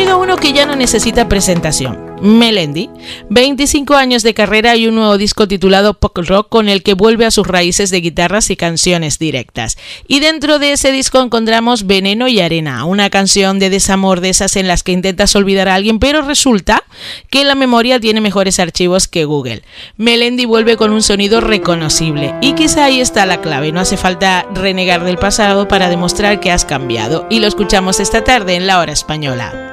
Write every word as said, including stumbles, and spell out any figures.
llega uno que ya no necesita presentación. Melendi, veinticinco años de carrera y un nuevo disco titulado Pop Rock con el que vuelve a sus raíces de guitarras y canciones directas. Y dentro de ese disco encontramos Veneno y Arena, una canción de desamor de esas en las que intentas olvidar a alguien, pero resulta que la memoria tiene mejores archivos que Google. Melendi vuelve con un sonido reconocible y quizá ahí está la clave, no hace falta renegar del pasado para demostrar que has cambiado, y lo escuchamos esta tarde en La Hora Española.